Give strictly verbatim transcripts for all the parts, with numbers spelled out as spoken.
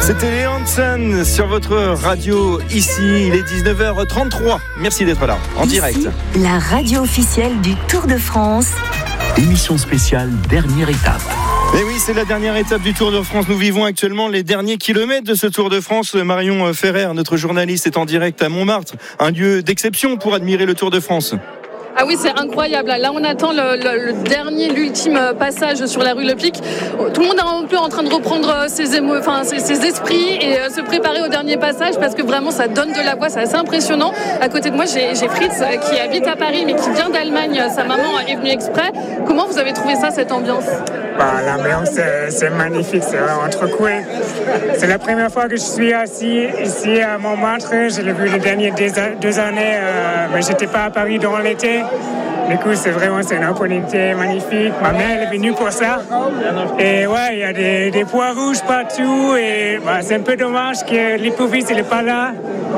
C'était les Hanson sur votre radio ici, il est dix-neuf heures trente-trois. Merci d'être là, en ici, direct. La radio officielle du Tour de France. Émission spéciale, dernière étape. Et oui, c'est la dernière étape du Tour de France. Nous vivons actuellement les derniers kilomètres de ce Tour de France. Marion Ferrer, notre journaliste, est en direct à Montmartre, un lieu d'exception pour admirer le Tour de France. Ah oui, c'est incroyable. Là, on attend le, le, le dernier, l'ultime passage sur la rue Le Pic. Tout le monde est un peu en train de reprendre ses, émo... enfin, ses, ses esprits et se préparer au dernier passage parce que vraiment, ça donne de la voix. C'est assez impressionnant. À côté de moi, j'ai, j'ai Fritz qui habite à Paris mais qui vient d'Allemagne. Sa maman est venue exprès. Comment vous avez trouvé ça, cette ambiance ? Bah, l'ambiance, c'est, c'est magnifique. C'est vraiment trop cool. C'est la première fois que je suis assis ici à Montmartre. Je l'ai vu les dernières deux années, euh, mais j'étais pas à Paris durant l'été. Du coup, c'est vraiment c'est une opportunité magnifique. Ma mère elle est venue pour ça. Et ouais, il y a des, des pois rouges partout. Et bah, c'est un peu dommage que l'hypoviste n'est pas là.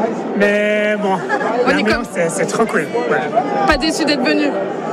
Mais bon, l'ambiance, comme... c'est, c'est trop cool. Ouais. Pas déçu d'être venu ?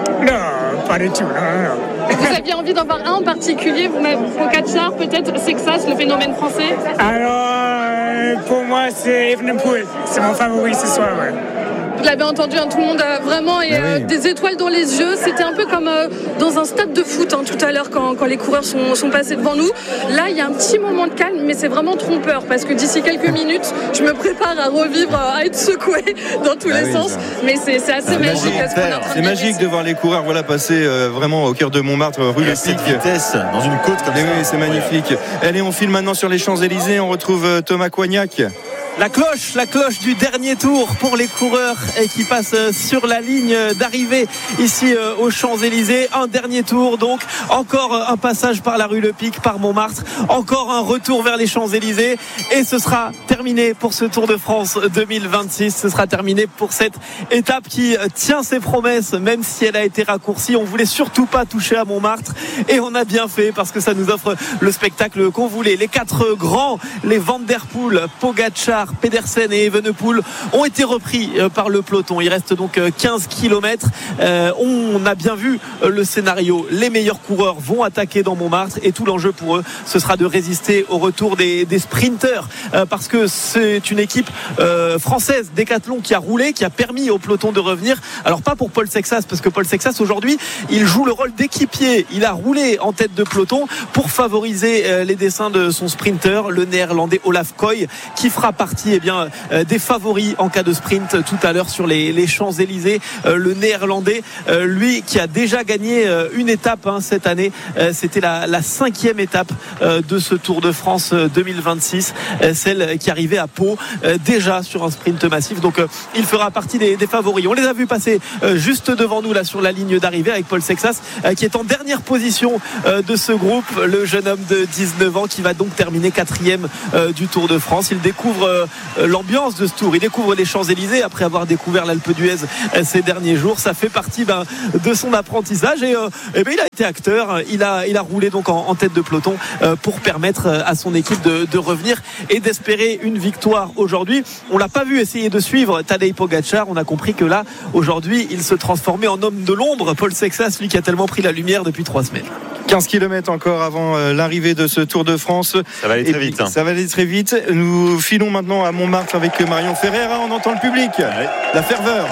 Non, pas du tout. Non, non. Vous aviez envie d'en voir un en particulier, vous m'avez Pogacar, peut-être Sexas, le phénomène français ? Alors, euh, pour moi, c'est Evenepoel. C'est mon favori ce soir, ouais. Vous l'avez entendu, hein, tout le monde a vraiment et, euh, oui. des étoiles dans les yeux. C'était un peu comme euh, dans un stade de foot hein, tout à l'heure quand, quand les coureurs sont, sont passés devant nous. Là, il y a un petit moment de calme, mais c'est vraiment trompeur parce que d'ici quelques minutes, je me prépare à revivre, à être secoué dans tous ah les oui, sens. Ça. Mais c'est, c'est assez ah, magique. magique c'est magique de voir les coureurs voilà, passer euh, vraiment au cœur de Montmartre, rue Le Pic. Vitesse dans une côte comme et ça. Oui, c'est magnifique. Ouais. Allez, on file maintenant sur les Champs-Élysées. On retrouve euh, Thomas Coignac. La cloche, la cloche du dernier tour pour les coureurs qui passent sur la ligne d'arrivée ici aux Champs-Élysées. Un dernier tour donc, encore un passage par la rue Le Pic, par Montmartre, encore un retour vers les Champs-Élysées et ce sera terminé pour ce Tour de France deux mille vingt-six. Ce sera terminé pour cette étape qui tient ses promesses, même si elle a été raccourcie. On voulait surtout pas toucher à Montmartre et on a bien fait parce que ça nous offre le spectacle qu'on voulait. Les quatre grands, les Van der Poel, Pogacar, Pedersen et Evenepoel ont été repris par le peloton. Il reste donc quinze kilomètres. Euh, on a bien vu le scénario. Les meilleurs coureurs vont attaquer dans Montmartre et tout l'enjeu pour eux, ce sera de résister au retour des, des sprinteurs euh, parce que c'est une équipe euh, française, Decathlon, qui a roulé, qui a permis au peloton de revenir. Alors pas pour Paul Sexas parce que Paul Sexas aujourd'hui, il joue le rôle d'équipier. Il a roulé en tête de peloton pour favoriser euh, les dessins de son sprinter, le néerlandais Olaf Koy, qui fera partie eh bien, euh, des favoris en cas de sprint tout à l'heure sur les, les Champs-Élysées. Euh, le néerlandais, euh, lui qui a déjà gagné euh, une étape hein, cette année, euh, c'était la, la cinquième étape euh, de ce Tour de France euh, deux mille vingt-six, euh, celle qui arrivait à Pau, euh, déjà sur un sprint massif. Donc euh, il fera partie des, des favoris. On les a vus passer euh, juste devant nous là sur la ligne d'arrivée avec Paul Sexas euh, qui est en dernière position euh, de ce groupe, le jeune homme de dix-neuf ans qui va donc terminer quatrième euh, du Tour de France. Il découvre euh, l'ambiance de ce tour, il découvre les Champs-Élysées après avoir découvert l'Alpe d'Huez ces derniers jours. Ça fait partie ben, de son apprentissage et, euh, et ben, il a été acteur, il a, il a roulé donc en, en tête de peloton euh, pour permettre à son équipe de, de revenir et d'espérer une victoire aujourd'hui. On l'a pas vu essayer de suivre Tadej Pogacar, on a compris que là aujourd'hui il se transformait en homme de l'ombre. Paul Sexas, lui qui a tellement pris la lumière depuis trois semaines. quinze kilomètres encore avant l'arrivée de ce Tour de France. Ça va aller très vite. Hein. Ça va aller très vite. Nous filons maintenant à Montmartre avec Marion Ferrer. On entend le public. Ouais. La ferveur.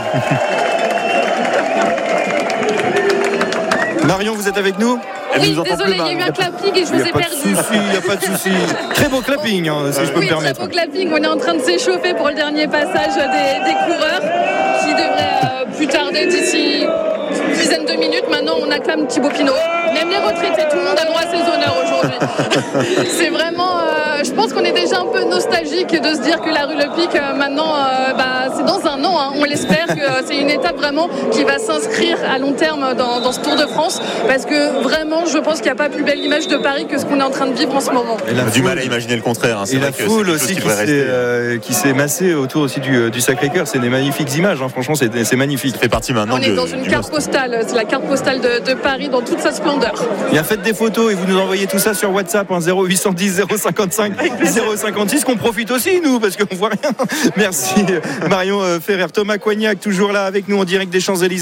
Marion, vous êtes avec nous ? Oui, désolé, il y a eu un clapping et je vous ai perdu. Il n'y a pas de souci. Très beau clapping, hein, si je peux oui, me permettre. Très beau clapping. On est en train de s'échauffer pour le dernier passage des, des coureurs qui devrait euh, plus tarder d'ici une dizaine de minutes. Maintenant, on acclame Thibaut Pinot. Même les retraités, tout le monde a droit à ses honneurs aujourd'hui. C'est vraiment... Euh, je pense qu'on est déjà un peu nostalgique de se dire que la rue Le Pic, euh, maintenant, euh, bah, c'est dans un an. Hein. On l'espère que euh, c'est une étape vraiment qui va s'inscrire à long terme dans, dans ce Tour de France. Parce que vraiment, je pense qu'il n'y a pas plus belle image de Paris que ce qu'on est en train de vivre en ce moment. On a du mal à imaginer le contraire. Hein. C'est et vrai la que foule aussi qui, qui, s'est, euh, qui s'est massée autour aussi du, du Sacré-Cœur. C'est des magnifiques images. Hein. Franchement, c'est, c'est magnifique. Ça fait partie maintenant. On est dans une carte postale. C'est la carte postale de, de Paris dans toute sa splendeur. Et faites des photos et vous nous envoyez tout ça sur WhatsApp hein, zéro huit cent dix zéro cinquante-cinq zéro cinquante-six qu'on profite aussi nous parce qu'on voit rien. Merci Marion Ferrer. Thomas Coignac toujours là avec nous en direct des Champs-Élysées.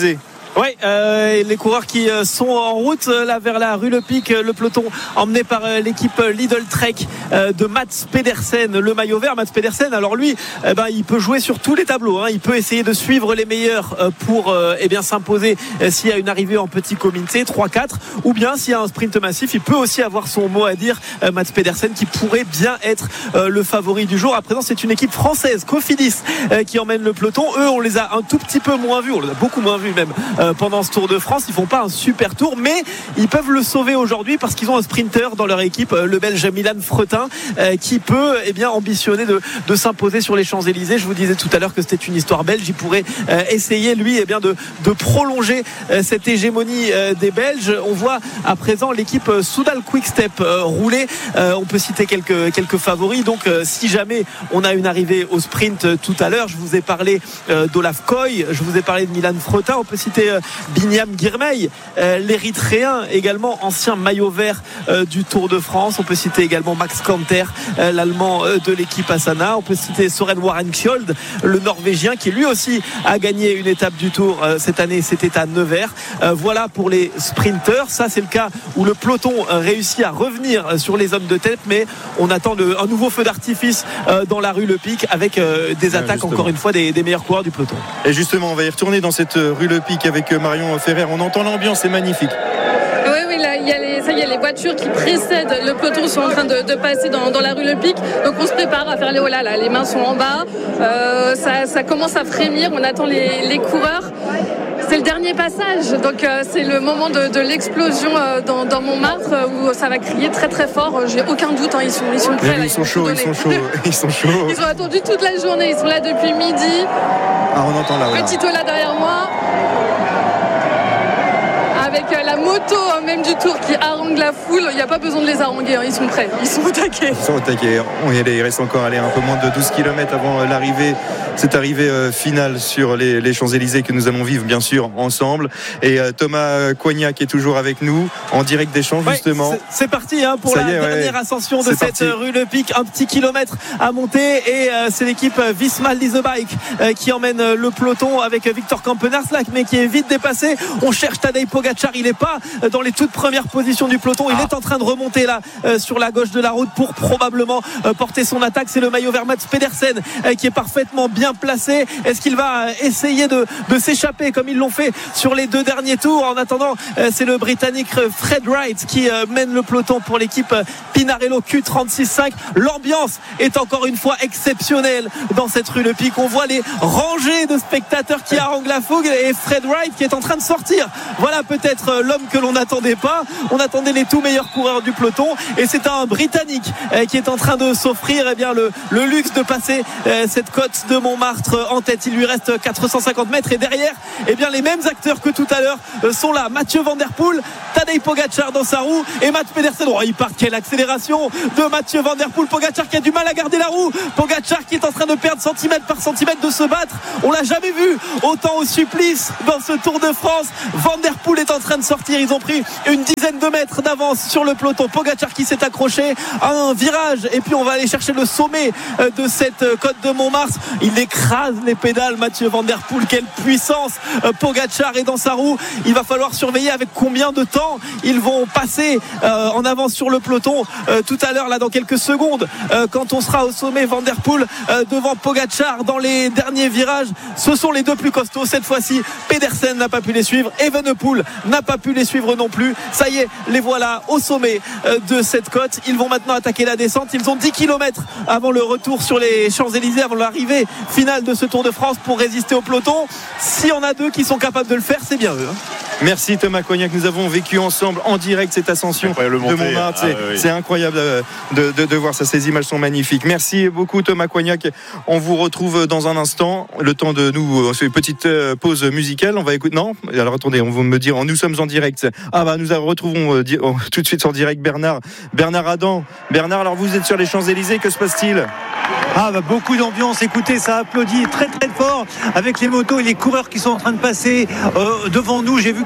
Ouais, euh, les coureurs qui euh, sont en route euh, là vers la rue Le Pic, euh, le peloton emmené par euh, l'équipe euh, Lidl Trek euh, de Mats Pedersen, le maillot vert. Mats Pedersen, alors lui, eh ben, il peut jouer sur tous les tableaux. Hein. Il peut essayer de suivre les meilleurs euh, pour euh, eh bien s'imposer euh, s'il y a une arrivée en petit comité trois quatre, ou bien s'il y a un sprint massif, il peut aussi avoir son mot à dire. Euh, Mats Pedersen qui pourrait bien être euh, le favori du jour. À présent, c'est une équipe française, Cofidis, euh, qui emmène le peloton. Eux, on les a un tout petit peu moins vus, on les a beaucoup moins vus même. Euh, pendant ce Tour de France, ils font pas un super tour, mais ils peuvent le sauver aujourd'hui parce qu'ils ont un sprinter dans leur équipe, le Belge Milan Fretin, euh, qui peut eh bien ambitionner de, de s'imposer sur les Champs-Élysées. Je vous disais tout à l'heure que c'était une histoire belge. Il pourrait euh, essayer lui eh bien de, de prolonger euh, cette hégémonie euh, des Belges. On voit à présent l'équipe euh, Soudal Quick-Step euh, rouler. Euh, on peut citer quelques quelques favoris. Donc euh, si jamais on a une arrivée au sprint euh, tout à l'heure, je vous ai parlé euh, d'Olaf Koy, je vous ai parlé de Milan Fretin. On peut citer euh, Binyam Girmay, euh, l'érythréen également ancien maillot vert euh, du Tour de France. On peut citer également Max Kanter, euh, l'allemand euh, de l'équipe Astana. On peut citer Soren Warenkjold, le norvégien qui lui aussi a gagné une étape du Tour euh, cette année, c'était à Nevers. Euh, voilà pour les sprinteurs. Ça c'est le cas où le peloton euh, réussit à revenir euh, sur les zones de tête, mais on attend le, un nouveau feu d'artifice euh, dans la rue Le Pic avec euh, des attaques justement. Encore une fois des, des meilleurs coureurs du peloton. Et justement on va y retourner dans cette rue Le Pic avec Marion Ferrer. On entend l'ambiance, c'est magnifique. Oui, oui, là, il y a les, ça y est, les voitures qui précèdent le peloton sont en train de, de passer dans, dans la rue Le Pic. Donc on se prépare à faire les holas, là, les mains sont en bas. Euh, ça, ça commence à frémir, on attend les, les coureurs. C'est le dernier passage, donc euh, c'est le moment de, de l'explosion euh, dans, dans Montmartre euh, où ça va crier très très fort. J'ai aucun doute, hein, ils sont, ils sont prêts. Là, ils, ils sont chauds, ils sont chauds, ils sont chauds. Ils ont attendu toute la journée, ils sont là depuis midi. Ah, on entend là. Voilà. Petit hola derrière moi. Avec la moto même du Tour qui harangue la foule, il n'y a pas besoin de les haranguer, hein. Ils sont prêts, ils sont au taquet. Ils sont au taquet. Il reste encore allez, un peu moins de douze kilomètres avant l'arrivée, cette arrivée finale sur les, les Champs-Élysées que nous allons vivre bien sûr ensemble. Et Thomas Coignac est toujours avec nous en direct des Champs, ouais, justement. C'est, c'est parti hein, pour Ça la est, dernière ouais. ascension de c'est cette parti. rue Le Pic, un petit kilomètre à monter et euh, c'est l'équipe Visma Lease Bike euh, qui emmène euh, le peloton avec Victor Kampenaerts mais qui est vite dépassé. On cherche Tadej Pogacar, il n'est pas dans les toutes premières positions du peloton, il ah. est en train de remonter là euh, sur la gauche de la route pour probablement euh, porter son attaque. C'est le maillot vert Mats Pedersen euh, qui est parfaitement bien placé. Est-ce qu'il va euh, essayer de, de s'échapper comme ils l'ont fait sur les deux derniers tours? En attendant, euh, c'est le Britannique Fred Wright qui euh, mène le peloton pour l'équipe euh, Pinarello Q trente-six cinq. L'ambiance est encore une fois exceptionnelle dans cette rue Le Pic. On voit les rangées de spectateurs qui haranguent la foule et Fred Wright qui est en train de sortir. Voilà peut-être euh, l'homme que l'on n'attendait pas. On attendait les tout meilleurs coureurs du peloton et c'est un Britannique euh, qui est en train de s'offrir eh bien, le, le luxe de passer euh, cette côte de Montmartre en tête. Il lui reste quatre cent cinquante mètres et derrière eh bien, les mêmes acteurs que tout à l'heure euh, sont là. Mathieu Van Der Poel, Tadej Pogacar dans sa roue et Mats Pedersen. Oh, il part, quelle accélération de Mathieu Van Der Poel. Pogacar qui a du mal à garder la roue. Pogacar qui est en train de perdre centimètre par centimètre, de se battre. On l'a jamais vu autant au supplice dans ce Tour de France. Van Der Poel est en train de sortir. Ils ont pris une dizaine de mètres d'avance sur le peloton. Pogacar qui s'est accroché à un virage et puis on va aller chercher le sommet de cette côte de Montmartre. Il écrase les pédales, Mathieu Van Der Poel. Quelle puissance. Pogacar est dans sa roue. Il va falloir surveiller avec combien de temps ils vont passer euh, en avance sur le peloton euh, tout à l'heure, là dans quelques secondes, euh, quand on sera au sommet. Van Der Poel euh, devant Pogacar dans les derniers virages. Ce sont les deux plus costauds cette fois-ci. Pedersen n'a pas pu les suivre, Evenepoel n'a pas pu les suivre non plus. Ça y est, les voilà au sommet euh, de cette côte. Ils vont maintenant attaquer la descente. Ils ont dix kilomètres avant le retour sur les Champs-Élysées, avant l'arrivée finale de ce Tour de France pour résister au peloton. Si on a deux qui sont capables de le faire, c'est bien eux. Hein. Merci Thomas Cognac, nous avons vécu ensemble en direct cette ascension de Montmartre. C'est, ah, oui. c'est incroyable de, de, de voir ça, ces images sont magnifiques. Merci beaucoup Thomas Cognac. On vous retrouve dans un instant. Le temps de nous, on fait une petite pause musicale. On va écouter. Non, alors attendez, on va me dire, nous sommes en direct. Ah bah nous retrouvons euh, oh, tout de suite en direct Bernard, Bernard Adam. Bernard, alors vous êtes sur les Champs-Élysées, que se passe-t-il? Ah bah beaucoup d'ambiance, écoutez, ça applaudit très très fort avec les motos et les coureurs qui sont en train de passer euh, devant nous. J'ai vu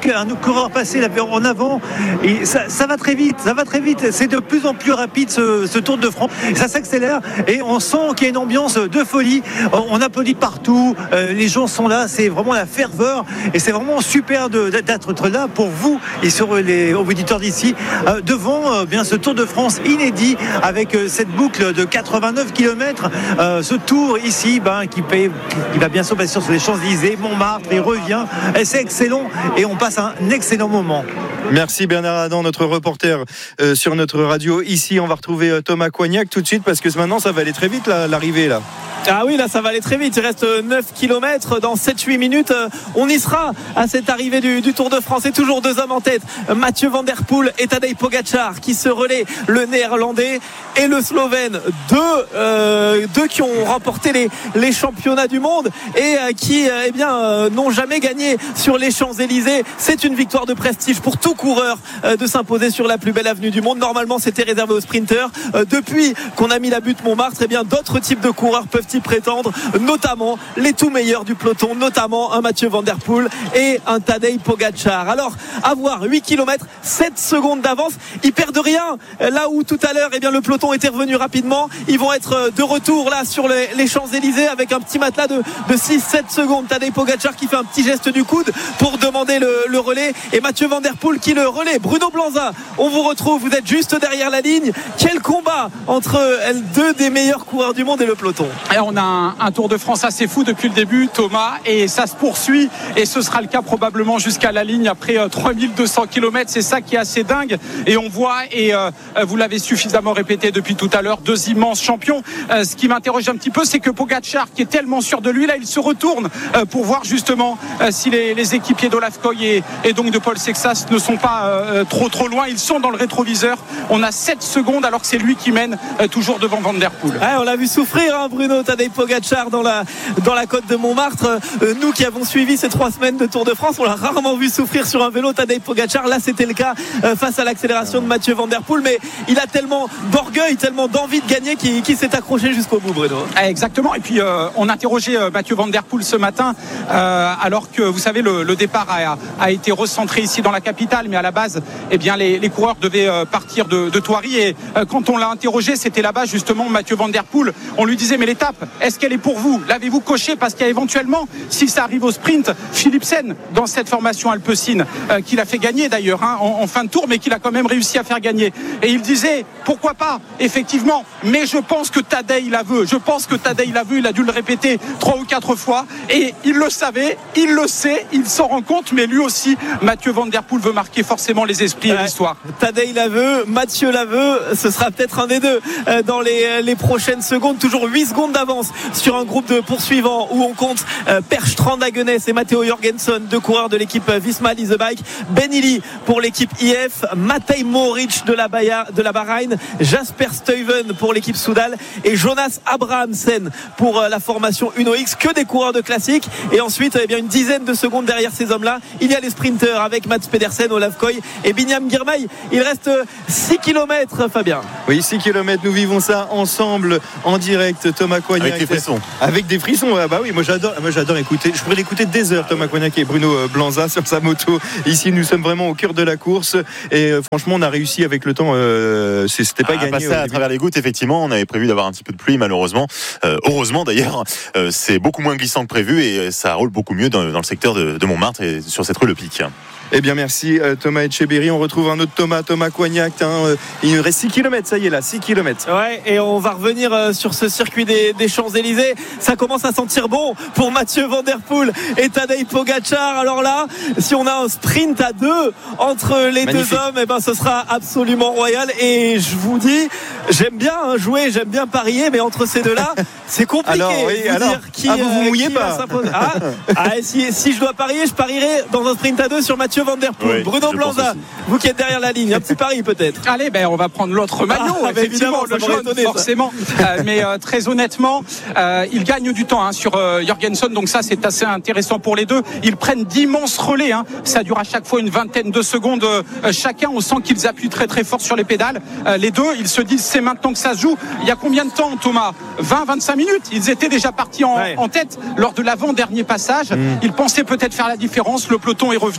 un coureur passé en avant. Et ça, ça va très vite, ça va très vite. C'est de plus en plus rapide ce, ce Tour de France. Ça s'accélère et on sent qu'il y a une ambiance de folie. On applaudit partout, euh, les gens sont là, c'est vraiment la ferveur et c'est vraiment super de, d'être là pour vous et sur les auditeurs d'ici euh, devant euh, bien ce Tour de France inédit avec euh, cette boucle de quatre-vingt-neuf kilomètres, euh, ce tour ici ben, qui, paye, qui va bien sûr passer sur les Champs-Élysées, Montmartre, il revient et c'est excellent et on passe un excellent moment. Merci Bernard Adam, notre reporter euh, sur notre radio. Ici, on va retrouver euh, Thomas Coignac tout de suite parce que maintenant, ça va aller très vite là, l'arrivée là. Ah oui, là ça va aller très vite. Il reste neuf kilomètres dans sept huit minutes. On y sera à cette arrivée du, du Tour de France. Et toujours deux hommes en tête, Mathieu Van Der Poel et Tadej Pogačar qui se relaient, le néerlandais et le slovène. Deux, euh, deux qui ont remporté les, les championnats du monde et euh, qui euh, eh bien, euh, n'ont jamais gagné sur les Champs-Élysées. C'est une victoire de prestige pour tout coureur euh, de s'imposer sur la plus belle avenue du monde. Normalement c'était réservé aux sprinteurs. Euh, depuis qu'on a mis la butte Montmartre, eh bien, d'autres types de coureurs peuvent y prétendre, notamment les tout meilleurs du peloton, notamment un Mathieu Van Der Poel et un Tadej Pogačar. Alors, avoir huit kilomètres, sept secondes d'avance, ils perdent rien. Là où tout à l'heure, eh bien, le peloton était revenu rapidement, ils vont être de retour là sur les, les Champs-Élysées avec un petit matelas de, de six sept secondes. Tadej Pogačar qui fait un petit geste du coude pour demander le, le relais et Mathieu Van Der Poel qui le relaie. Bruno Blanza, on vous retrouve, vous êtes juste derrière la ligne. Quel combat entre deux des meilleurs coureurs du monde et le peloton. Et on a un, un Tour de France assez fou depuis le début, Thomas, et ça se poursuit et ce sera le cas probablement jusqu'à la ligne après euh, trois mille deux cents kilomètres. C'est ça qui est assez dingue et on voit, et euh, vous l'avez suffisamment répété depuis tout à l'heure, deux immenses champions. Euh, ce qui m'interroge un petit peu, c'est que Pogačar, qui est tellement sûr de lui, là il se retourne euh, pour voir justement euh, si les, les équipiers d'Olaf Koy et, et donc de Paul Sexas ne sont pas euh, trop trop loin. Ils sont dans le rétroviseur. On a sept secondes alors que c'est lui qui mène euh, toujours devant Van Der Poel. Ouais, on l'a vu souffrir, hein, Bruno. Tadej Pogačar dans la, dans la côte de Montmartre. Euh, nous qui avons suivi ces trois semaines de Tour de France, on l'a rarement vu souffrir sur un vélo, Tadej Pogačar. Là, c'était le cas euh, face à l'accélération de Mathieu Van Der Poel. Mais il a tellement d'orgueil, tellement d'envie de gagner qu'il, qu'il s'est accroché jusqu'au bout, Bruno. Exactement. Et puis, euh, on interrogeait euh, Mathieu Van Der Poel ce matin, euh, alors que, vous savez, le, le départ a, a été recentré ici dans la capitale. Mais à la base, eh bien, les, les coureurs devaient euh, partir de, de Thoiry. Et euh, quand on l'a interrogé, c'était là-bas, justement, Mathieu Van Der Poel. On lui disait, mais l'étape, est-ce qu'elle est pour vous? L'avez-vous coché? Parce qu'il y a éventuellement, si ça arrive au sprint, Philipsen dans cette formation alpecin euh, qu'il a fait gagner d'ailleurs hein, en, en fin de tour, mais qu'il a quand même réussi à faire gagner. Et il disait pourquoi pas, effectivement, mais je pense que Tadej la veut. Je pense que Tadej la veut. Il a dû le répéter trois ou quatre fois et il le savait, il le sait, il s'en rend compte, mais lui aussi, Mathieu Van Der Poel veut marquer forcément les esprits et l'histoire. Tadej la veut, Mathieu la veut, ce sera peut-être un des deux euh, dans les, les prochaines secondes. Toujours huit secondes d'avance sur un groupe de poursuivants où on compte euh, Perstrand Hagenes et Matteo Jorgensen, deux coureurs de l'équipe Visma Lease Bike, Ben Illy pour l'équipe I F, Matej Mohoric de la, Baia, de la Bahreïn, Jasper Stuyven pour l'équipe Soudal et Jonas Abrahamsen pour euh, la formation Uno X. Que des coureurs de classique. Et ensuite, eh bien, une dizaine de secondes derrière ces hommes-là, il y a les sprinteurs avec Mats Pedersen, Olaf Koy et Binyam Girmay. Il reste six kilomètres, Fabien. Oui, six kilomètres, nous vivons ça ensemble en direct. Thomas Coignac. Avec des frissons. Avec des frissons, ah bah oui, moi j'adore, moi j'adore écouter. Je pourrais l'écouter des heures, Thomas Coignac et Bruno Blanza sur sa moto. Ici, nous sommes vraiment au cœur de la course et euh, franchement, on a réussi avec le temps. Euh, c'était pas à gagné. Passer à travers les gouttes, effectivement, on avait prévu d'avoir un petit peu de pluie, malheureusement. Euh, heureusement d'ailleurs, euh, c'est beaucoup moins glissant que prévu et ça roule beaucoup mieux dans, dans le secteur de, de Montmartre et sur cette rue Le Pic. Eh bien merci Thomas Etcheberry. On retrouve un autre Thomas, Thomas Coignac. Hein, il nous reste six kilomètres, ça y est là, six kilomètres. Ouais, et on va revenir sur ce circuit des, des Champs-Élysées. Ça commence à sentir bon pour Mathieu Van Der Poel et Tadej Pogačar. Alors là, si on a un sprint à deux entre les Magnifique. deux hommes, eh ben ce sera absolument royal. Et je vous dis, j'aime bien hein, jouer, j'aime bien parier, mais entre ces deux-là, c'est compliqué. Alors, oui, de alors, dire qui, ah, vous vous mouillez pas. Ah, ah, si, si je dois parier, je parierai dans un sprint à deux sur Mathieu Van Der Poel. Oui, Bruno Blanza, vous qui êtes derrière la ligne, un petit pari peut-être. Allez, ben on va prendre l'autre maillot, ah, effectivement, le jaune, étonné, forcément. euh, mais euh, très honnêtement, euh, il gagne du temps hein, sur euh, Jorgensen, donc ça c'est assez intéressant pour les deux. Ils prennent d'immenses relais, hein. Ça dure à chaque fois une vingtaine de secondes euh, chacun. On sent qu'ils appuient très très fort sur les pédales. Euh, les deux, ils se disent c'est maintenant que ça se joue. Il y a combien de temps, Thomas? vingt à vingt-cinq minutes. Ils étaient déjà partis en, ouais. en tête lors de l'avant-dernier passage. Mmh. Ils pensaient peut-être faire la différence. Le peloton est revenu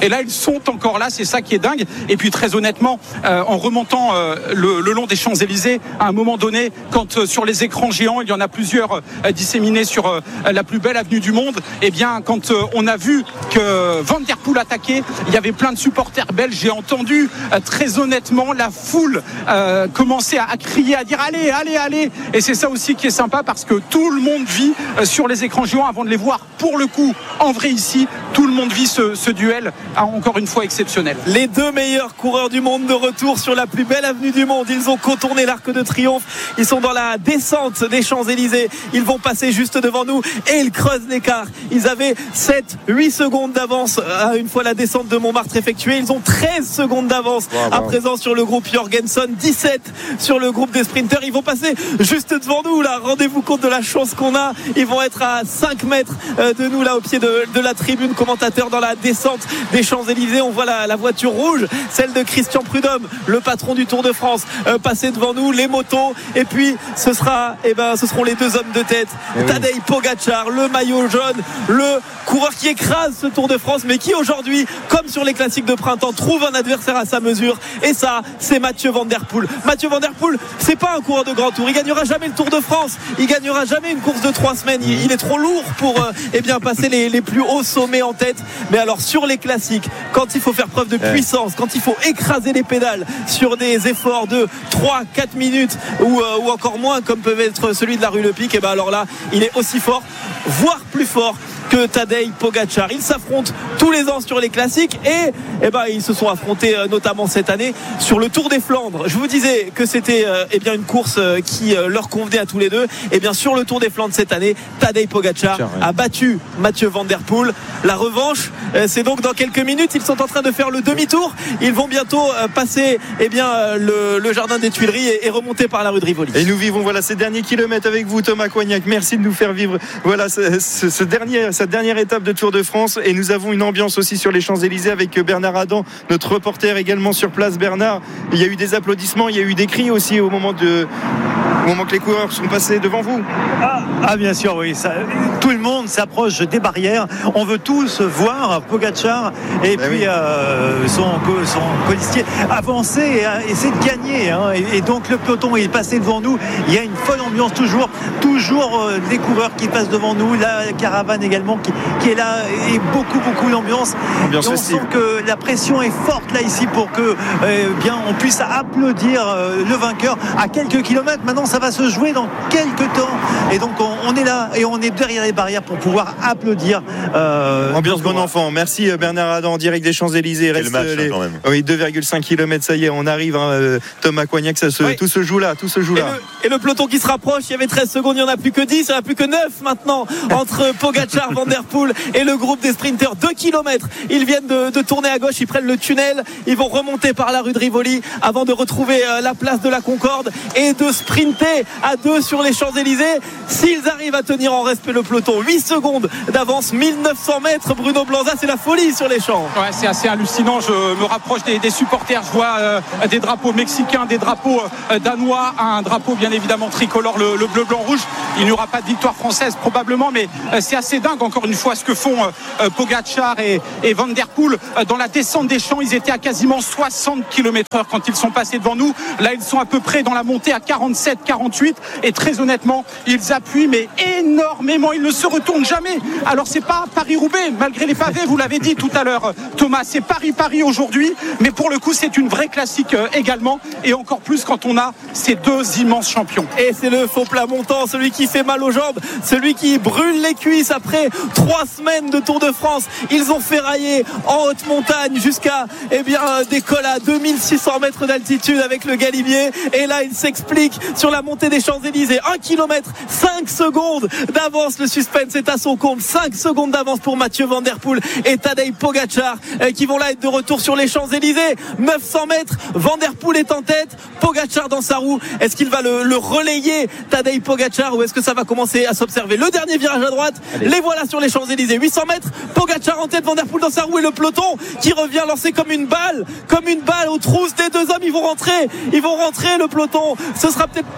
Et là, ils sont encore là. C'est ça qui est dingue. Et puis, très honnêtement, euh, en remontant euh, le, le long des Champs-Élysées, à un moment donné, quand euh, sur les écrans géants, il y en a plusieurs euh, disséminés sur euh, la plus belle avenue du monde, eh bien, quand euh, on a vu que Van Der Poel attaquait, il y avait plein de supporters belges. J'ai entendu euh, très honnêtement la foule euh, commencer à, à crier, à dire allez, allez, allez. Et c'est ça aussi qui est sympa parce que tout le monde vit euh, sur les écrans géants avant de les voir pour le coup en vrai ici. Tout le monde vit ce, ce duel encore une fois exceptionnel. Les deux meilleurs coureurs du monde de retour sur la plus belle avenue du monde. Ils ont contourné l'Arc de Triomphe. Ils sont dans la descente des Champs-Élysées. Ils vont passer juste devant nous et ils creusent l'écart. Ils avaient sept huit secondes d'avance une fois la descente de Montmartre effectuée. Ils ont treize secondes d'avance wow, wow. à présent sur le groupe Jorgenson, dix-sept sur le groupe des sprinters. Ils vont passer juste devant nous là. Rendez-vous compte de la chance qu'on a. Ils vont être à cinq mètres de nous là au pied de, de la tribune commentateur dans la descente des Champs-Élysées. On voit la, la voiture rouge, celle de Christian Prudhomme, le patron du Tour de France, euh, passer devant nous, les motos, et puis ce sera, eh ben, ce seront les deux hommes de tête, oui. Tadej Pogačar, le maillot jaune, le coureur qui écrase ce Tour de France, mais qui aujourd'hui, comme sur les classiques de printemps, trouve un adversaire à sa mesure, et ça, c'est Mathieu Van Der Poel. Mathieu Van Der Poel, c'est pas un coureur de grand tour, il gagnera jamais le Tour de France, il gagnera jamais une course de trois semaines, il, il est trop lourd pour euh, eh bien, passer les, les plus hauts sommets en tête, mais alors sur les classiques, quand il faut faire preuve de puissance, quand il faut écraser les pédales sur des efforts de trois quatre minutes ou, euh, ou encore moins comme peut être celui de la rue Le Pic, et ben alors là il est aussi fort, voire plus fort que Tadej Pogačar. Ils s'affrontent tous les ans sur les classiques et eh ben, ils se sont affrontés euh, notamment cette année sur le Tour des Flandres. Je vous disais que c'était euh, eh bien, une course euh, qui euh, leur convenait à tous les deux. Et bien sur le Tour des Flandres cette année, Tadej Pogačar Tiens, ouais. a battu Mathieu Van Der Poel. La revanche, euh, c'est donc dans quelques minutes. Ils sont en train de faire le demi-tour. Ils vont bientôt euh, passer eh bien, euh, le, le jardin des Tuileries et, et remonter par la rue de Rivoli. Et nous vivons voilà, ces derniers kilomètres avec vous, Thomas Coignac. Merci de nous faire vivre voilà, ce, ce, ce dernier, cette dernière étape de Tour de France. Et nous avons une ambiance aussi sur les Champs-Élysées avec Bernard Adam, notre reporter également sur place. Bernard, il y a eu des applaudissements, il y a eu des cris aussi au moment, de, au moment que les coureurs sont passés devant vous. Ah, ah bien sûr, oui. Ça, tout le monde s'approche des barrières. On veut tous voir Pogačar et ben puis oui. euh, son, son colistier avancer et essayer de gagner. Hein. Et, et donc le peloton est passé devant nous. Il y a une folle ambiance toujours, toujours euh, des coureurs qui passent devant nous. La caravane également qui, qui est là et beaucoup, beaucoup d'ambiance. Ambiance et on festive. sent que la pression est forte là ici pour que euh, bien on puisse applaudir euh, le vainqueur à quelques kilomètres. Maintenant, ça va se jouer dans quelques temps. Et donc on, on est là et on est derrière les barrières pour pouvoir applaudir. Euh, Ambiance bon enfant. Merci Bernard Adam en direct des Champs-Élysées. Reste le match les... quand même. Oui, deux virgule cinq kilomètres, ça y est, on arrive. Hein, Thomas Coignac, ça se... oui. tout se joue là, tout se joue là. Et le, et le peloton qui se rapproche. Il y avait treize secondes, il n'y en a plus que dix, il n'y en a plus que neuf maintenant entre Pogačar, Van Der Poel et le groupe des sprinters. deux kilomètres. Ils viennent de, de tourner à gauche, ils prennent le tunnel, ils vont remonter par la rue de Rivoli avant de retrouver la place de la Concorde et de sprinter à deux sur les Champs-Élysées. S'ils arrivent à tenir en respect le peloton, huit secondes d'avance, mille neuf cents mètres. Bruno Blanza, c'est la folie sur les champs. Ouais, c'est assez hallucinant. Je me rapproche des, des supporters. Je vois euh, des drapeaux mexicains, des drapeaux euh, danois, un drapeau bien évidemment tricolore, le, le bleu, blanc, rouge. Il n'y aura pas de victoire française probablement, mais euh, c'est assez dingue encore une fois ce que font euh, Pogačar et, et Van Der Poel. Euh, dans la descente des champs, ils étaient à quasiment soixante kilomètres heure quand ils sont passés devant nous. Là, ils sont à peu près dans la montée à quarante-sept quarante-huit et très honnêtement, ils appuient mais énormément. Ils ne se retournent jamais. Alors c'est pas Paris-Roubaix malgré les pavés, vous l'avez dit tout à l'heure Thomas, c'est Paris-Paris aujourd'hui, mais pour le coup c'est une vraie classique également et encore plus quand on a ces deux immenses champions. Et c'est le faux plat montant, celui qui fait mal aux jambes, celui qui brûle les cuisses après trois semaines de Tour de France. Ils ont ferraillé en haute montagne jusqu'à eh bien, des cols à deux mille six cents mètres d'altitude avec le Galibier, et là il s'explique sur la montée des Champs-Élysées. un kilomètre, cinq secondes d'avance, le suspense est à son comble. cinq secondes d'avance pour Mathieu Van Der Poel et Tadej Pogačar euh, qui vont là être de retour sur les Champs-Élysées. neuf cents mètres, Van Der Poel est en tête, Pogačar dans sa roue. Est-ce qu'il va le, le relayer, Tadej Pogačar, ou est-ce que ça va commencer à s'observer? Le dernier virage à droite, allez, les voilà sur les Champs-Élysées. huit cents mètres, Pogačar en tête, Van Der Poel dans sa roue et le peloton qui revient lancé comme une balle, comme une balle aux trousses des deux hommes. Ils vont rentrer, ils vont rentrer le peloton. Ce sera peut-être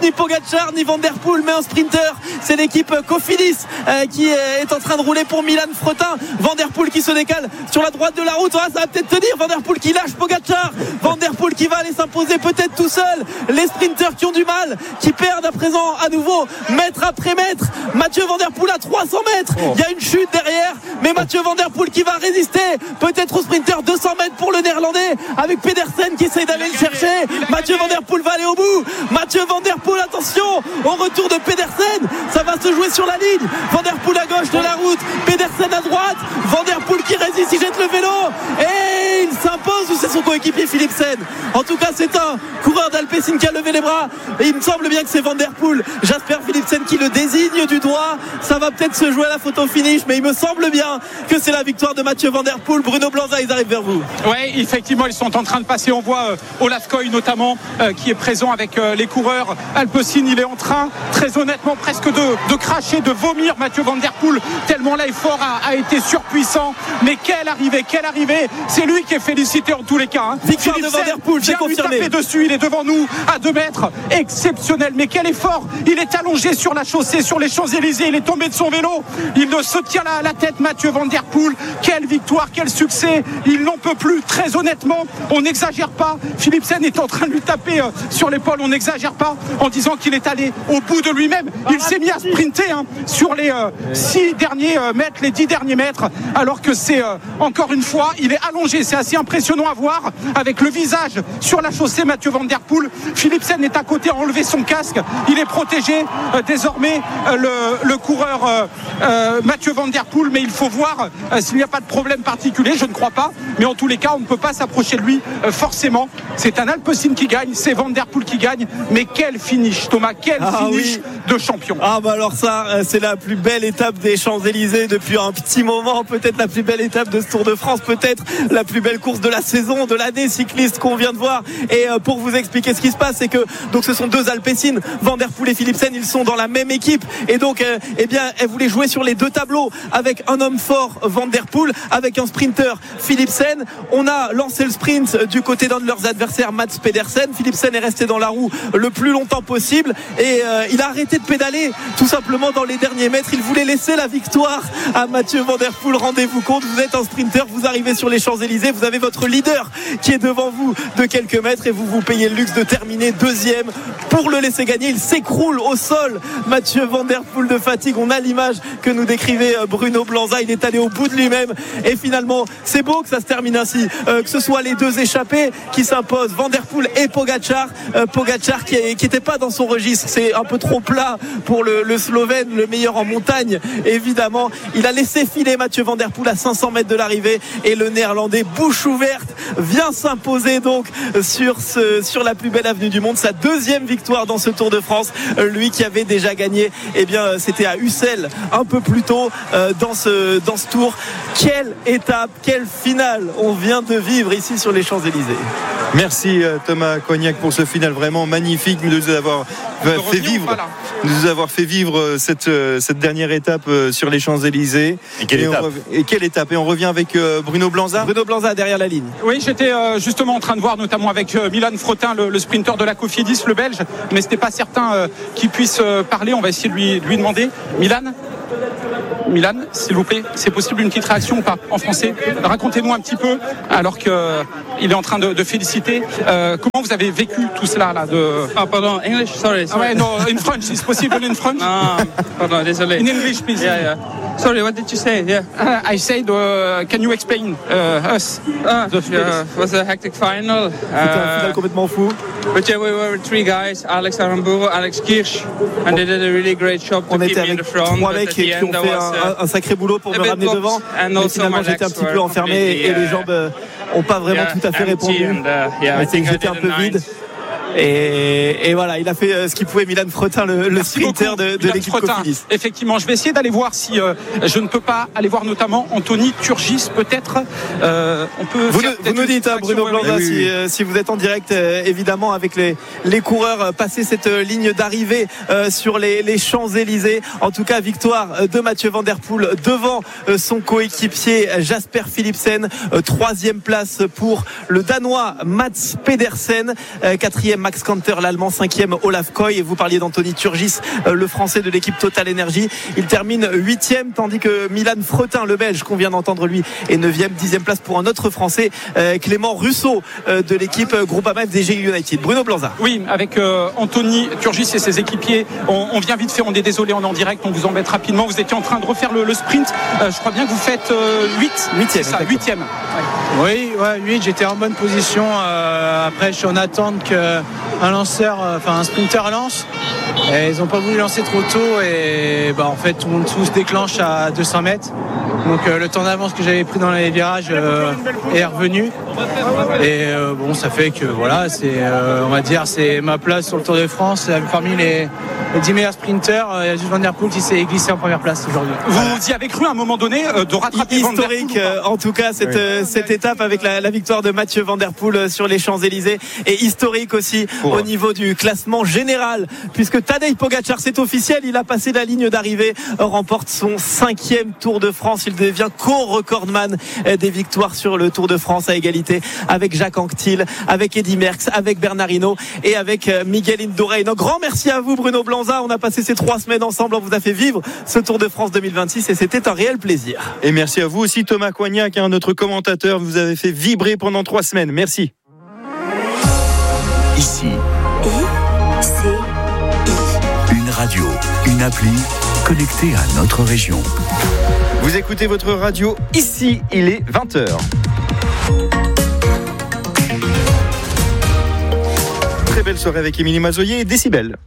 ni Pogacar ni Van Der Poel, mais un sprinter. C'est l'équipe Cofidis euh, qui est en train de rouler pour Milan Fretin. Van Der Poel qui se décale sur la droite de la route. Ah, ça va peut-être tenir. Van Der Poel qui lâche Pogacar. Van Der Poel qui va aller s'imposer peut-être tout seul. Les sprinters qui ont du mal, qui perdent à présent à nouveau mètre après mètre. Mathieu Van Der Poel à trois cents mètres. Oh. Il y a une chute derrière, mais Mathieu Van Der Poel qui va résister peut-être au sprinter. Deux cents mètres pour le néerlandais avec Pedersen qui essaie d'aller le chercher. Mathieu Van Der Poel va aller au bout. Mathieu Van Der Poel, attention au retour de Pedersen, ça va se jouer sur la ligne. Van Der Poel à gauche de la route, Pedersen à droite. Van Der Poel qui résiste, il jette le vélo et il s'impose, ou c'est son coéquipier Philipsen? En tout cas c'est un coureur d'Alpecin qui a levé les bras et il me semble bien que c'est Van Der Poel, Jasper Philipsen qui le désigne du doigt. Ça va peut-être se jouer à la photo finish, mais il me semble bien que c'est la victoire de Mathieu Van Der Poel. Bruno Blanza, ils arrivent vers vous. Oui, effectivement, ils sont en train de passer. On voit euh, Olaf Koy notamment euh, qui est présent avec euh, les coureurs Alpecin. Il est en train, très honnêtement, presque de, de cracher, de vomir Mathieu Van Der Poel, tellement l'effort a, a été surpuissant. Mais quelle arrivée, quelle arrivée. C'est lui qui est félicité en tous les cas. Hein. Victoire de Van Der Poel, c'est confirmé. Il tape dessus, il est devant nous à deux mètres. Exceptionnel, mais quel effort. Il est allongé sur la chaussée, sur les Champs-Élysées. Il est tombé de son vélo. Il se tient la, la tête, Mathieu Van Der Poel. Quelle victoire, quel succès. Il n'en peut plus, très honnêtement. On n'exagère pas. Philipsen est en train de lui taper euh, sur l'épaule. On n'exagère pas en disant qu'il est allé au bout de lui-même. Il s'est mis à sprinter hein, sur les euh, six derniers euh, mètres, les dix derniers mètres, alors que c'est euh, encore une fois, il est allongé. C'est assez impressionnant à voir avec le visage sur la chaussée. Mathieu Van Der Poel. Philipsen est à côté, a enlevé son casque. Il est protégé euh, désormais euh, le, le coureur euh, euh, Mathieu Van Der Poel. Mais il faut voir euh, s'il n'y a pas de problème particulier. Je ne crois pas. Mais en tous les cas, on ne peut pas s'approcher de lui euh, forcément. C'est un Alpecin qui gagne, c'est Van Der Poel qui gagne. Mais quel finish, Thomas, quel ah, finish oui. de champion. Ah bah alors ça, c'est la plus belle étape des Champs-Élysées depuis un petit moment. Peut-être la plus belle étape de ce Tour de France, peut-être la plus belle course de la saison, de l'année cycliste qu'on vient de voir. Et pour vous expliquer ce qui se passe, c'est que donc ce sont deux Alpecin, Van Der Poel et Philipsen, ils sont dans la même équipe. Et donc, euh, eh bien, elle voulait jouer sur les deux tableaux avec un homme fort, Van Der Poel, avec un sprinter, Philipsen. On a lancé le sprint du côté d'un de leurs adversaires, Mats Pedersen. Philipsen est resté dans la roue le plus longtemps possible et euh, il a arrêté de pédaler tout simplement dans les derniers mètres. Il voulait laisser la victoire à Mathieu Van Der Poel. Rendez-vous compte, vous êtes un sprinter, vous arrivez sur les Champs-Élysées, vous avez votre leader qui est devant vous de quelques mètres et vous vous payez le luxe de terminer deuxième pour le laisser gagner. Il s'écroule au sol, Mathieu Van Der Poel, de fatigue. On a l'image que nous décrivait Bruno Blanza. Il est allé au bout de lui-même et finalement c'est beau que ça se termine ainsi, euh, que ce soit les deux échappés qui s'imposent, Van Der Poel et Pogacar. euh, Pogacar qui n'était pas dans son registre, c'est un peu trop plat pour le, le Slovène, le meilleur en montagne évidemment. Il a laissé filer Mathieu Van Der Poel à cinq cents mètres de l'arrivée et le néerlandais bouche ouverte vient s'imposer donc sur, ce, sur la plus belle avenue du monde. Sa deuxième victoire dans ce Tour de France, lui qui avait déjà gagné, eh bien c'était à Ussel un peu plus tôt euh, dans, ce, dans ce Tour. Quelle étape, quelle finale on vient de vivre ici sur les Champs-Élysées. Merci Thomas Cognac pour ce final vraiment magnifique, de nous avoir fait vivre, de nous avoir fait vivre cette, cette dernière étape sur les Champs-Élysées. Et quelle, et étape. On, et quelle étape Et on revient avec Bruno Blanza. Bruno Blanza derrière la ligne. Oui, j'étais justement en train de voir notamment avec Milan Fretin, le, le sprinter de la Cofidis, le Belge, mais ce n'était pas certain qu'il puisse parler. On va essayer de lui, de lui demander. Milan Milan, s'il vous plaît, c'est possible une petite réaction ou pas en français? Racontez-nous un petit peu, alors qu'il est en train de, de féliciter. Euh, comment vous avez vécu tout cela là de... Ah, pardon, English, sorry. sorry. Ah ouais, non, in French, it's possible in French? Ah, pardon, désolé. In English, please. Yeah, yeah. Sorry, what did you say? Yeah. Uh, I said, uh, can you explain uh, us? Ah, it uh, was a hectic final. C'était un final complètement fou. But yeah, we were three guys, Alex Aramburu, Alex Kirsch, and they did a really great job to keep me in the front. Trois mecs qui ont fait un, un sacré boulot pour me ramener devant. Mais finalement, j'étais un petit peu enfermé et les jambes n'ont pas vraiment yeah, tout à fait répondu. And, uh, yeah, j'étais un peu vide. Et, et voilà, il a fait ce qu'il pouvait, Milan Fretin, le, le sprinter de, de l'équipe Cofidis. Effectivement, je vais essayer d'aller voir si euh, je ne peux pas aller voir notamment Anthony Turgis, peut-être. Euh, on peut. Vous, vous nous dites, hein, Bruno Blanza, oui, oui. Si, euh, si vous êtes en direct, euh, évidemment, avec les, les coureurs euh, passer cette euh, ligne d'arrivée euh, sur les, les Champs-Élysées. En tout cas, victoire euh, de Mathieu Van Der Poel devant euh, son coéquipier Jasper Philipsen. Euh, troisième place pour le Danois Mats Pedersen. Euh, quatrième quatrième Max Kanter, l'Allemand, cinquième Olaf Koy. Et vous parliez d'Anthony Turgis, le Français de l'équipe Total Energy. Il termine huitième, tandis que Milan Fretin, le Belge, qu'on vient d'entendre lui, est neuvième. Dixième place pour un autre Français, Clément Russo, de l'équipe Groupama F D G United. Bruno Blanza. Oui, avec euh, Anthony Turgis et ses équipiers, on, on vient vite fait, on est désolé, on est en direct, on vous embête rapidement. Vous étiez en train de refaire le, le sprint. Euh, je crois bien que vous faites euh, huit. huitième. C'est ça, huitième. Ouais. Oui, ouais, huit, j'étais en bonne position. Euh, après, je suis en attente qu'un lanceur, enfin euh, un sprinter lance. Et ils n'ont pas voulu lancer trop tôt et bah, en fait, tout le monde tout se déclenche à deux cents mètres. Donc euh, le temps d'avance que j'avais pris dans les virages euh, est revenu. Et euh, bon, ça fait que voilà, c'est, euh, on va dire, c'est ma place sur le Tour de France. Parmi les, les dix meilleurs sprinters, il y a juste Van Der Poel qui s'est glissé en première place aujourd'hui. Vous y avez cru à un moment donné euh, de rattraper Van Der Poel? Historique, euh, en tout cas, cette, oui. euh, cette étape avec la, la victoire de Mathieu Van Der Poel sur les Champs-Élysées. Et historique aussi oh. au niveau du classement général, puisque Tadej Pogačar, c'est officiel, il a passé la ligne d'arrivée, remporte son cinquième Tour de France. Il devient co-recordman des victoires sur le Tour de France à égalité avec Jacques Anquetil, avec Eddy Merckx, avec Bernard Hinault et avec Miguel Indurain. Un grand merci à vous, Bruno Blanza. On a passé ces trois semaines ensemble. On vous a fait vivre ce Tour de France deux mille vingt-six et c'était un réel plaisir. Et merci à vous aussi, Thomas Coignac, hein, notre commentateur. Vous avez fait vibrer pendant trois semaines. Merci. Ici. I, C, I. Une radio, une appli connectée à notre région. Vous écoutez votre radio, ici, il est vingt heures. Très belle soirée avec Émilie Mazoyer et Décibel.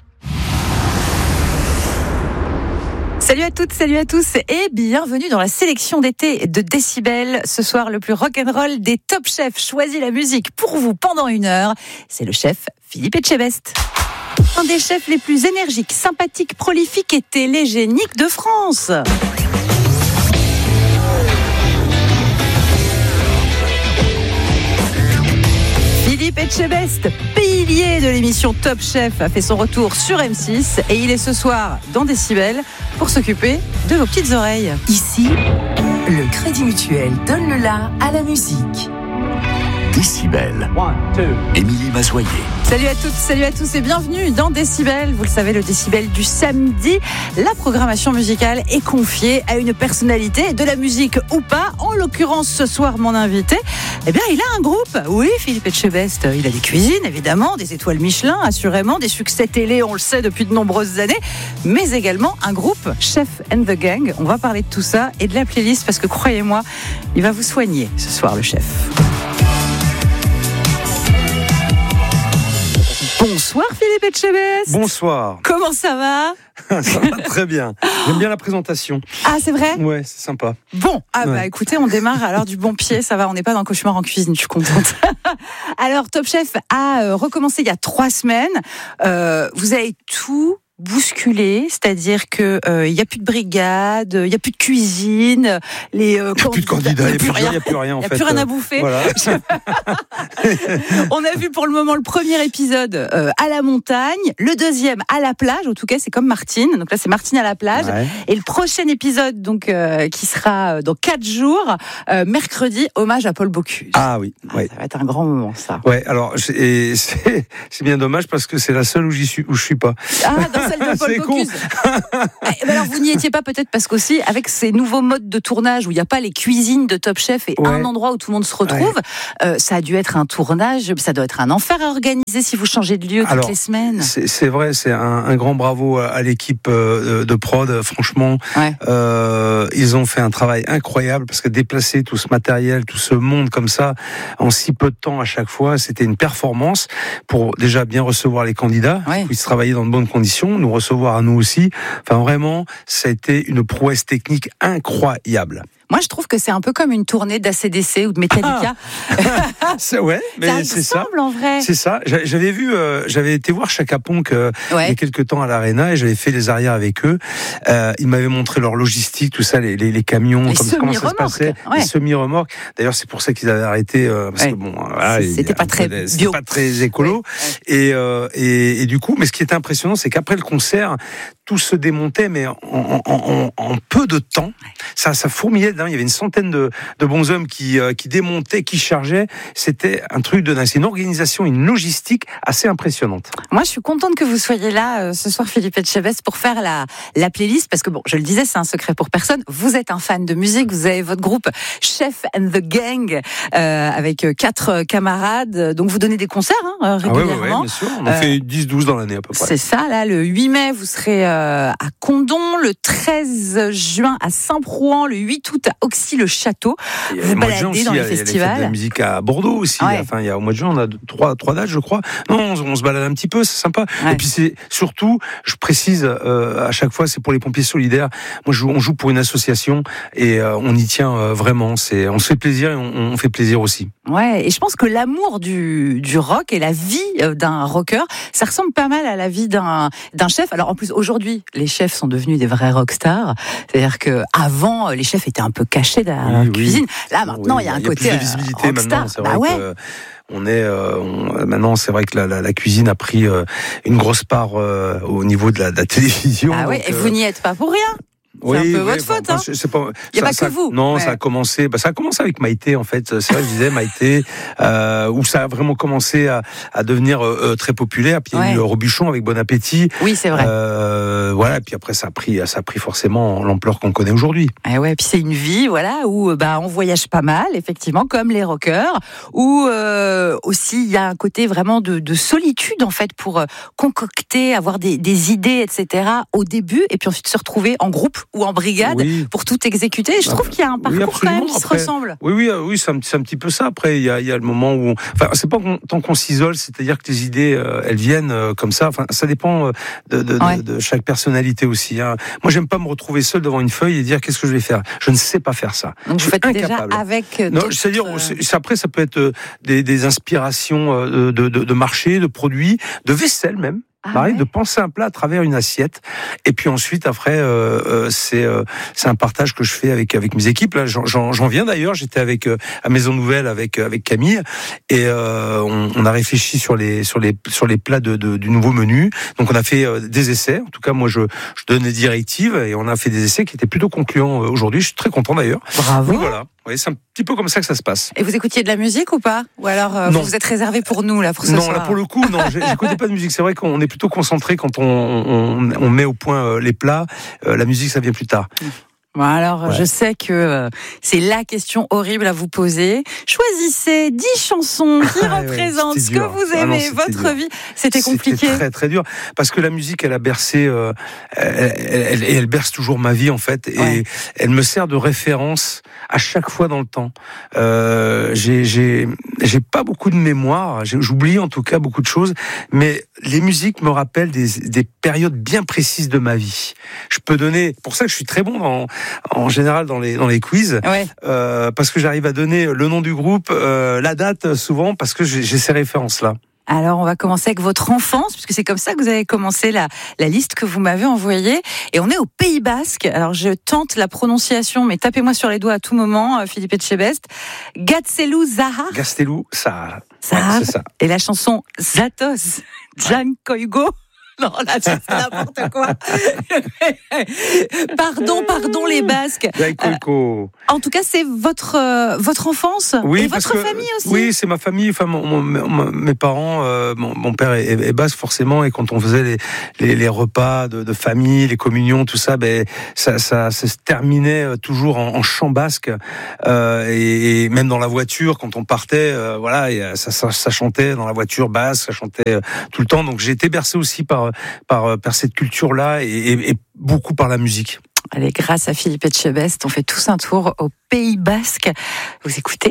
Salut à toutes, salut à tous et bienvenue dans la sélection d'été de Décibel. Ce soir, le plus rock'n'roll des top chefs choisit la musique pour vous pendant une heure. C'est le chef Philippe Etchebest. Un des chefs les plus énergiques, sympathiques, prolifiques et télégéniques de France. Philippe Etchebest, pilier de l'émission Top Chef, a fait son retour sur M six et il est ce soir dans Décibel pour s'occuper de vos petites oreilles. Ici, le Crédit Mutuel donne le la à la musique. Décibel. Émilie Mazoyer. Salut à toutes, salut à tous et bienvenue dans Décibel. Vous le savez, le Décibel du samedi. La programmation musicale est confiée à une personnalité, de la musique ou pas. En l'occurrence, ce soir, mon invité, eh bien, il a un groupe. Oui, Philippe Etchebest, il a des cuisines, évidemment, des étoiles Michelin, assurément, des succès télé, on le sait, depuis de nombreuses années, mais également un groupe, Chef and the Gang. On va parler de tout ça et de la playlist parce que, croyez-moi, il va vous soigner ce soir, le chef. Bonsoir Philippe Etchebest. Bonsoir. Comment ça va? Ça va très bien. J'aime bien la présentation. Ah, c'est vrai? Ouais, c'est sympa. Bon, ah ouais. Bah écoutez, on démarre alors du bon pied, ça va, on n'est pas dans le cauchemar en cuisine, je suis contente. Alors, Top Chef a euh, recommencé il y a trois semaines. Euh, vous avez tout bousculé, c'est-à-dire que il euh, y a plus de brigade, il y a plus de cuisine, les euh, il y a plus de candidats, il y a plus rien, il y a plus rien en fait. Il y a plus rien à bouffer. Voilà. On a vu pour le moment le premier épisode euh, à la montagne, le deuxième à la plage. En tout cas, c'est comme Martine. Donc là, c'est Martine à la plage. Ouais. Et le prochain épisode, donc euh, qui sera dans quatre jours, euh, mercredi, hommage à Paul Bocuse. Ah oui, ah, ouais. Ça va être un grand moment, ça. Ouais. Alors, c'est, c'est, c'est bien dommage parce que c'est la seule où j'y suis, où je suis pas. Ah, dans celle de Paul Bocuse. Eh ben alors, vous n'y étiez pas peut-être parce qu'aussi, avec ces nouveaux modes de tournage où il n'y a pas les cuisines de Top Chef et ouais. un endroit où tout le monde se retrouve, ouais. euh, ça a dû être un tournage, ça doit être un enfer à organiser si vous changez de lieu toutes alors, les semaines. C'est, c'est vrai, c'est un, un grand bravo à l'équipe de prod. Franchement, ouais. euh, ils ont fait un travail incroyable parce que déplacer tout ce matériel, tout ce monde comme ça, en si peu de temps à chaque fois, c'était une performance pour déjà bien recevoir les candidats, ouais. puissent travailler dans de bonnes conditions, nous recevoir à nous aussi. Enfin, vraiment, ça a été une prouesse technique incroyable. Moi, je trouve que c'est un peu comme une tournée d'A C D C ou de Metallica. Ah, c'est, ouais, mais ça c'est ça. En vrai. C'est ça. J'avais vu, euh, j'avais été voir Chaka Ponk euh, ouais. il y a quelques temps à l'Arena et j'avais fait les arrières avec eux. Euh, ils m'avaient montré leur logistique, tout ça, les, les, les camions, les comme, comment ça se passait, ouais. les semi-remorques. D'ailleurs, c'est pour ça qu'ils avaient arrêté euh, parce ouais. que bon, voilà, c'était pas très bio, c'était pas très écolo. Ouais. Ouais. Et, euh, et et du coup, mais ce qui était impressionnant, c'est qu'après le concert, tout se démontait, mais en, en, en, en peu de temps. Ça, ça fourmillait. Il y avait une centaine de, de bonshommes qui, euh, qui démontaient, qui chargeaient. C'était un truc de dingue. C'est une organisation, une logistique assez impressionnante. Moi, je suis contente que vous soyez là euh, ce soir, Philippe Etchebest, pour faire la, la playlist, parce que bon, je le disais, c'est un secret pour personne. Vous êtes un fan de musique, vous avez votre groupe Chef and the Gang euh, avec quatre camarades. Donc, vous donnez des concerts hein, régulièrement. Ah oui, ouais, bien sûr. On en euh, fait dix douze dans l'année à peu près. C'est ça, là, le huit mai, vous serez euh, à Condom, le treize juin à Saint-Prouan, le huit août à Auxy-le-Château. Vous baladez aussi, dans les festivals. Il y a de la musique à Bordeaux aussi. Ouais. Enfin, il y a au mois de juin, on a trois, trois dates, je crois. Non, on, on se balade un petit peu, c'est sympa. Ouais. Et puis c'est surtout, je précise euh, à chaque fois, c'est pour les pompiers solidaires. Moi, je, on joue pour une association et euh, on y tient euh, vraiment. C'est, on se fait plaisir et on, on fait plaisir aussi. Ouais, et je pense que l'amour du, du rock et la vie d'un rocker, ça ressemble pas mal à la vie d'un, d'un chef. Alors en plus, aujourd'hui, les chefs sont devenus des vrais rockstars. C'est-à-dire que avant, les chefs étaient un peu cachés derrière oui, la oui. cuisine. Là, maintenant, oui, il y a un y a côté plus de visibilité rockstar. Maintenant. C'est bah vrai ouais. que on est euh, on, maintenant, c'est vrai que la, la, la cuisine a pris euh, une grosse part euh, au niveau de la, de la télévision. Ah oui, et vous n'y êtes pas pour rien. C'est oui, un peu oui, votre faute, enfin, hein. c'est, c'est pas, il n'y a ça, pas que ça, vous. Non, ouais. ça a commencé. Bah, ça a commencé avec Maïté, en fait. C'est vrai, je disais Maïté, euh, où ça a vraiment commencé à, à devenir euh, très populaire. Puis il y a eu Robuchon avec Bon Appétit. Oui, c'est vrai. Euh, voilà. Et puis après, ça a pris, ça a pris forcément l'ampleur qu'on connaît aujourd'hui. Et ouais. Puis c'est une vie, voilà, où bah on voyage pas mal, effectivement, comme les rockers. Où euh, aussi il y a un côté vraiment de, de solitude, en fait, pour concocter, avoir des, des idées, et cetera. Au début, et puis ensuite se retrouver en groupe ou en brigade. Oui. Pour tout exécuter. Je trouve qu'il y a un parcours oui, quand même qui Après, se ressemble. Oui, oui, oui, c'est un, c'est un petit peu ça. Après, il y a, il y a le moment où, on... enfin, c'est pas qu'on, tant qu'on s'isole, c'est-à-dire que les idées, euh, elles viennent euh, comme ça. Enfin, ça dépend de, de, ouais. de, de chaque personnalité aussi. Hein. Moi, j'aime pas me retrouver seul devant une feuille et dire qu'est-ce que je vais faire. Je ne sais pas faire ça. Donc, je vous suis faites incapable. Déjà avec. Non, c'est-à-dire, c'est, après, ça peut être des, des inspirations de, de, de marché, de produits, de vaisselle même. Ah Pareil, ouais. de penser un plat à travers une assiette, et puis ensuite après euh, euh, c'est euh, c'est un partage que je fais avec avec mes équipes. Là, j'en, j'en, j'en viens d'ailleurs. J'étais avec euh, à Maison Nouvelle avec avec Camille, et euh, on, on a réfléchi sur les sur les sur les plats de, de du nouveau menu. Donc on a fait euh, des essais. En tout cas, moi je je donne des directives et on a fait des essais qui étaient plutôt concluants euh, aujourd'hui. Je suis très content d'ailleurs. Bravo. Donc voilà. Oui, c'est un petit peu comme ça que ça se passe. Et vous écoutiez de la musique ou pas? Ou alors euh, vous vous êtes réservé pour nous là pour ce non, soir? Non, là pour le coup, non, j'écoutais pas de musique. C'est vrai qu'on est plutôt concentré quand on, on, on met au point euh, les plats. Euh, la musique, ça vient plus tard. Bon, alors, ouais. je sais que euh, c'est la question horrible à vous poser. Choisissez dix chansons qui ah, représentent ouais, ce dur. que vous aimez, ah non, votre dur. vie. C'était compliqué. C'était très, très dur. Parce que la musique, elle a bercé, euh, elle, elle, elle, elle berce toujours ma vie, en fait. Et ouais. elle me sert de référence à chaque fois dans le temps. Euh, j'ai, j'ai, j'ai pas beaucoup de mémoire. J'oublie, en tout cas, beaucoup de choses. Mais les musiques me rappellent des, des périodes bien précises de ma vie. Je peux donner, pour ça que je suis très bon dans, en général dans les dans les quiz, ouais. euh, parce que j'arrive à donner le nom du groupe, euh, la date souvent, parce que j'ai, j'ai ces références-là. Alors, on va commencer avec votre enfance, puisque c'est comme ça que vous avez commencé la, la liste que vous m'avez envoyée. Et on est au Pays Basque. Alors, je tente la prononciation, mais tapez-moi sur les doigts à tout moment, Philippe Etchebest. Gaztelu Zahar. Gaztelu Zahar. Zahar. Ouais, c'est ça. Et la chanson Zatos, Jan Koigo. Non, là, c'est n'importe quoi. Pardon, pardon, les Basques. Euh, en tout cas, c'est votre euh, votre enfance oui, et votre que, famille aussi. Oui, c'est ma famille. Enfin, mon, mon, mon, mes parents, euh, mon, mon père est, est basque forcément, et quand on faisait les les, les repas de, de famille, les communions, tout ça, ben ça ça, ça se terminait toujours en, en chant basque, euh, et, et même dans la voiture quand on partait, euh, voilà, et ça, ça ça chantait dans la voiture basque, ça chantait euh, tout le temps. Donc j'ai été bercé aussi par Par, par cette culture-là et, et, et beaucoup par la musique. Allez, grâce à Philippe Etchebest, on fait tous un tour au Pays Basque. Vous écoutez